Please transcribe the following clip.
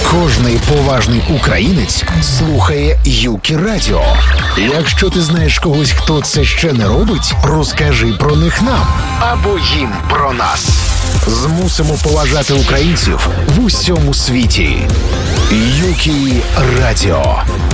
Кожний поважний українець слухає Юкі Радіо. Якщо ти знаєш когось, хто це ще не робить, розкажи про них нам або їм про нас. Змусимо поважати українців в усьому світі. Юкі Радіо.